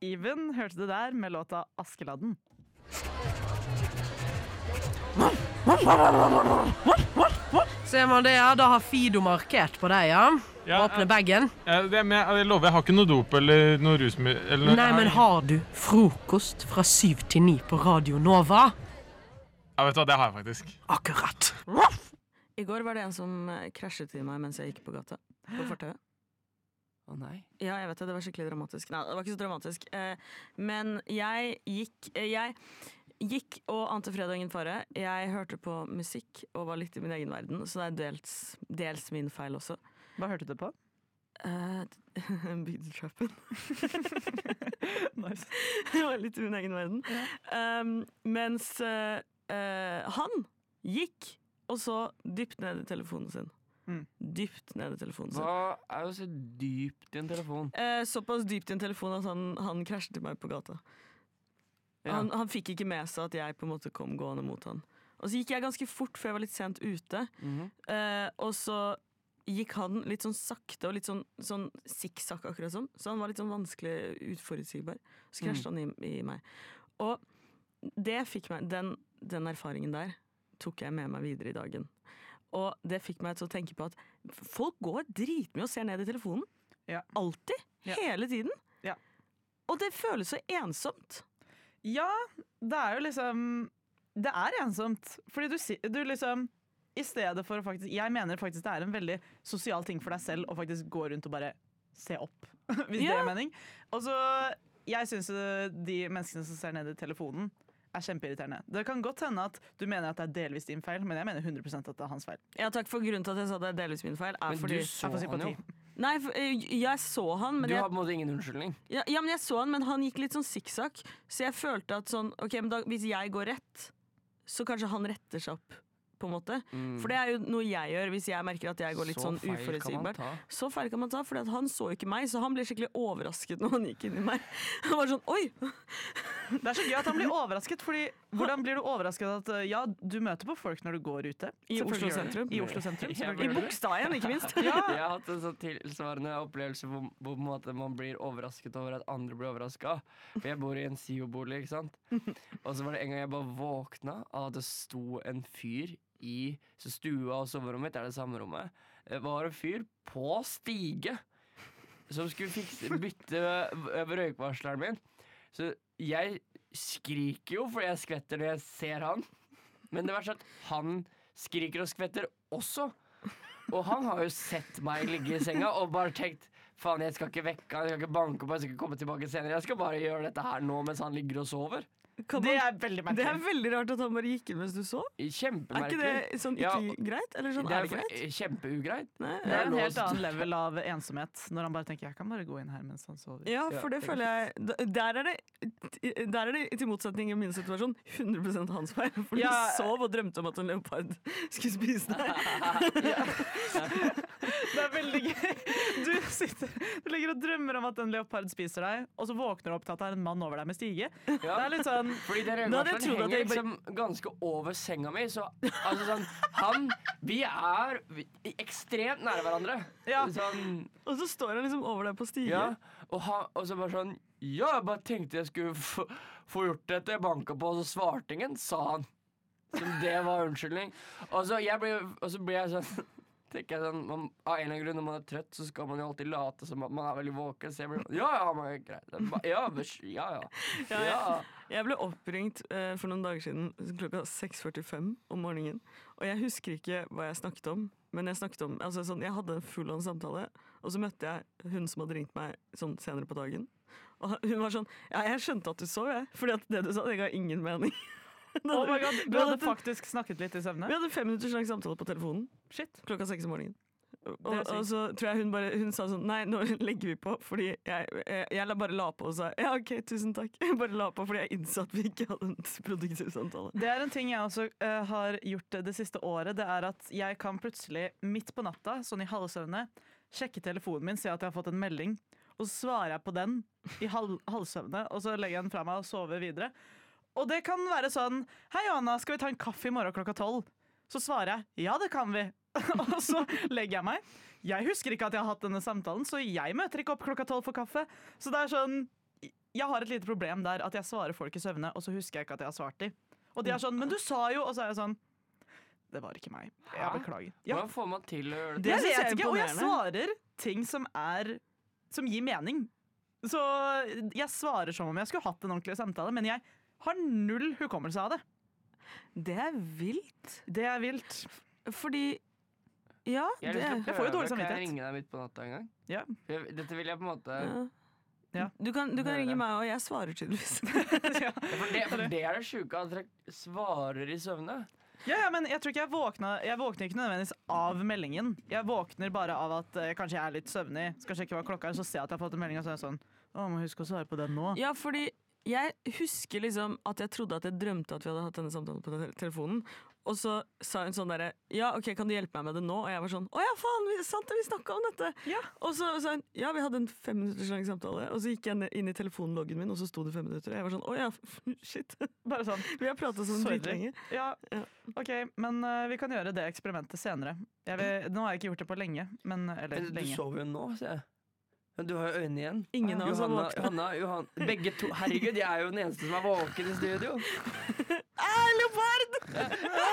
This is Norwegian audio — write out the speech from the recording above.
Even hørte du der med låta Askeladden. Ser man det, ja, da har Fido markert på deg, ja. Åpne baggen. Jeg lover, jeg har ikke noe dop eller noe rusmiddel. Nei, men har du frokost fra 7 til 9 på Radio Nova? Ja, vet du hva, det har jeg faktisk. Akkurat. I går var det en som krasjet i meg mens jeg gikk på gata. På fortauet. Å nei. Ja, jeg vet det var skikkelig dramatisk. Nei, det var ikke så dramatisk. Men jeg gikk og ante fredag ingen fare. Jeg hørte på musikk og var litt i min egen verden, så det er dels min feil også. Hva hørte du på? Bygdetrappen. Nice. Jeg var litt i min egen verden. Ja. Mens han gikk og så dypt ned i telefonen sin. Dypt ned i telefonen sin. Hva er å se dypt i en telefon? Såpass dypt i en telefon at han krasjet til meg på gata. Ja. Han fikk ikke med seg at jeg på en måte kom gående mot han. Og så gikk jeg ganske fort, for jeg var litt sent ute. Og så gikk han litt sånn sakte og litt sånn sikksakk akkurat sånn. Så han var litt sånn vanskelig utforutsigbar. Så krasjet han i meg. Og det fikk meg, den erfaringen der tok jeg med meg videre i dagen. Og det fikk meg til å tenke på at folk går dritmye og ser ned i telefonen. Ja. Alltid. Ja. Hele tiden. Ja. Og det føles så ensomt. Ja, det er jo liksom det er ensomt. Fordi du liksom i stedet for å faktisk jeg mener faktisk det er en veldig sosial ting for deg selv å faktisk gå rundt og bare se opp, hvis det er mening. Og så jeg synes de menneskene som ser ned i telefonen er kjempeirriterende. Det kan godt hende at du mener at det er delvis din feil, men jeg mener 100% at det er hans feil. Ja, takk for grunnen til at jeg sa det er delvis min feil. Men fordi du så han jo. Nei, jeg så han, men du har på en måte ingen unnskyldning. Ja, men jeg så han, men han gikk litt sånn sikksakk. Så jeg følte at sånn, ok, men da, hvis jeg går rett, så kanskje han retter seg opp, på en måte. For det er jo noe jeg gjør hvis jeg merker at jeg går litt sånn uforutsigbar. Så feil kan man ta, for han så jo ikke meg, så han ble skikkelig overrasket når han gikk inn i meg. Han var sånn, oi! Det er så gøy at han blir overrasket, fordi hvordan blir du overrasket at ja, du møter på folk når du går ute? I Oslo sentrum. I Oslo sentrum, I Bogstadveien, ikke minst. Ja. Jeg har hatt en sånn tilsvarende opplevelse hvor på en måte man blir overrasket over at andre blir overrasket. For jeg bor i en SIO-bolig, ikke sant? Og så var det en gang jeg bare våkna av at det sto en fyr i så stua og soverommet mitt er det samme rommet. Det var en fyr på stige som skulle bytte røykvarsleren min. Så jeg skriker jo fordi jeg skvetter når jeg ser han. Men det verste er at han skriker og skvetter også. Og han har jo sett meg ligge i senga og bare tenkt faen, jeg skal ikke vekke han, jeg skal ikke banke på, jeg skal ikke komme tilbake senere. Jeg skal bare gjøre dette her nå mens han ligger og sover. Det er veldig merkelig. Det er veldig rart at han bare gikk inn mens du så. Kjempemerkelig. Er ikke det sånn ikke greit? Eller sånn, er det greit? Kjempeugreit. Nei, det er en helt annen level av ensomhet når han bare tenker jeg kan bare gå inn her mens han sover. Ja, for det føler jeg der er det til motsetning i min situasjon 100% hans feil. For du sov og drømte om at en leopard skulle spise deg. Det er veldig gøy. Du ligger og drømmer om at en leopard spiser deg, og så våkner du opp til at det er en mann over deg med stige. Det er litt sånn fordi det røykvarsleren henger liksom ganske over senga mi. Så altså sånn vi er ekstremt nære hverandre. Ja. Sånn, og så står han liksom over deg på stigen. Ja, og så bare sånn ja, jeg bare tenkte jeg skulle få gjort dette. Jeg banket på, og så svarte ingen, sa han. Som det var unnskyldning. Og så ble jeg sånn tenker jeg sånn, av en eller annen grunn når man er trøtt, så skal man jo alltid late som at man er veldig våken. Så jeg ble greit. Ja. Jeg ble oppringt for noen dager siden klokka 6:45 om morgenen. Og jeg husker ikke hva jeg snakket om, men jeg snakket om, altså sånn, jeg hadde en full samtale, og så møtte jeg hun som hadde ringt meg sånn senere på dagen. Og hun var sånn, ja, jeg skjønte at du sov, fordi at det du sa, det ga ingen mening. Oh my God, du hadde faktisk snakket litt i søvne? Vi hadde 5 minutters lang samtale på telefonen. Shit. Klokka 6 om morgenen. Og så tror jeg hun sa sånn, nei, nå legger vi på, fordi jeg bare la på og sa, ja, ok, tusen takk. Jeg bare la på, fordi jeg innså at vi ikke hadde en produktiv samtale. Det er en ting jeg også har gjort det siste året, det er at jeg kan plutselig, midt på natta, sånn i halvsøvne, sjekke telefonen min, se at jeg har fått en melding, og så svarer jeg på den i halvsøvne, og så legger jeg den fra meg og sover videre. Og det kan være sånn, hei Johanna, skal vi ta en kaffe i morgen klokka 12? Så svarer jeg, ja det kan vi. Og så legger jeg meg. Jeg husker ikke at jeg har hatt denne samtalen, så jeg møter ikke opp klokka 12 for kaffe. Så det er sånn, jeg har et lite problem der at jeg svarer folk i søvne, og så husker jeg ikke at jeg har svart dem. Og de er sånn 'men du sa jo', og så er jeg sånn 'det var ikke meg, jeg Hæ? beklager'. Ja, Hvordan får man til å gjøre det? det synes jeg vet er jeg ikke, og jeg imponerende. svarer ting som gir mening. Så jeg svarer som om jeg skulle hatt en ordentlig samtale, men jeg har null hukommelse av det. Det er vilt. Det er vilt. Fordi Ja, Jeg, det har lyst til å jeg får jo prøve. dårlig Kan jeg samvittighet. ringe deg midt på natta en gang? Ja. Dette vil jeg på en måte ja. Ja. Du kan Høre. ringe meg, og jeg svarer tydeligvis. Ja. For det er det sjuke, at dere svarer i søvne. Ja, men jeg tror ikke jeg våkner ikke nødvendigvis av meldingen. Jeg våkner bare av at kanskje jeg er litt søvnig, skal sjekke hva klokka er, så ser jeg at jeg har fått en melding, og så er jeg sånn må huske å svare på den nå. Ja, fordi jeg husker liksom at jeg trodde at jeg drømte at vi hadde hatt denne samtalen på telefonen. Og så sa hun sånn derre ja, ok, kan du hjelpe meg med det nå? Og jeg var sånn å ja, faen, sant det, vi snakka om dette! Ja. Og så sa hun ja, vi hadde en 5 minutters lang samtale. Og så gikk jeg inn i telefonloggen min, og så sto det 5 minutter. Og jeg var sånn å ja, shit. Bare sånn. Vi har prata sånn Sorry. dritlenge. Ja, Ja. OK, men vi kan gjøre det eksperimentet senere. Nå har jeg ikke gjort det på lenge, men eller Men du lenge. sover jo nå, sier jeg. Men du har jo øynene igjen. Ingen av oss har våkna. Johanna, begge to. Herregud, jeg er jo den eneste som er våken i studio. Leopard!